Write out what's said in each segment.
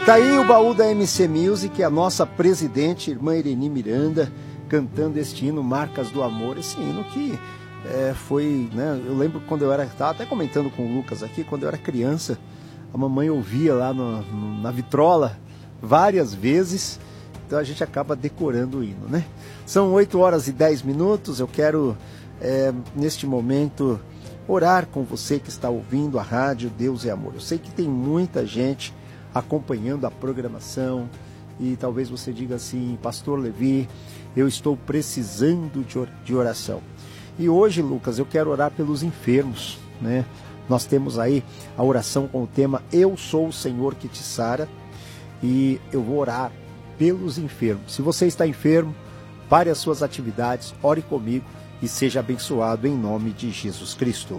Tá aí o baú da MC Music, a nossa presidente, irmã Ireni Miranda, cantando este hino, Marcas do Amor. Esse hino que foi, né? Eu lembro quando eu estava até comentando com o Lucas aqui, quando eu era criança, a mamãe ouvia lá na vitrola várias vezes, então a gente acaba decorando o hino, né? São 8h10, eu quero, neste momento, orar com você que está ouvindo a rádio Deus é Amor. Eu sei que tem muita gente acompanhando a programação e talvez você diga assim, Pastor Levi, eu estou precisando de oração. E hoje, Lucas, eu quero orar pelos enfermos, né? Nós temos aí a oração com o tema Eu Sou o Senhor que te sara, e eu vou orar pelos enfermos. Se você está enfermo, pare as suas atividades, ore comigo e seja abençoado em nome de Jesus Cristo.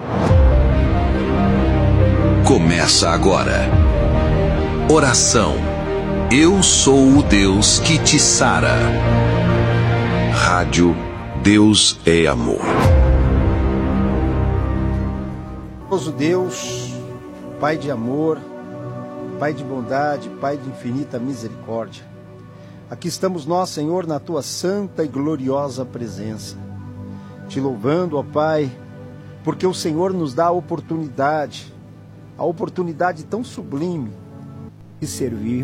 Começa agora. Oração. Eu sou o Deus que te sara. Rádio Deus é Amor. Poderoso Deus, Pai de amor, Pai de bondade, Pai de infinita misericórdia. Aqui estamos nós, Senhor, na Tua santa e gloriosa presença. Te louvando, ó Pai, porque o Senhor nos dá a oportunidade tão sublime de servir